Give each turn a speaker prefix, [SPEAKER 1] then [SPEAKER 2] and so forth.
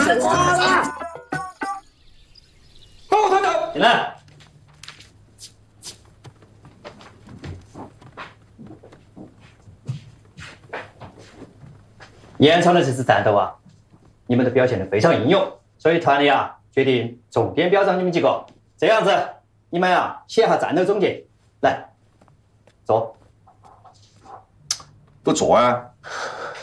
[SPEAKER 1] 了！报团长，
[SPEAKER 2] 进来。演唱的这次战斗啊，你们都表现得非常英勇，所以团里啊决定重点表彰你们几个。这样子，你们啊写下战斗总结，来，坐。
[SPEAKER 1] 不坐啊！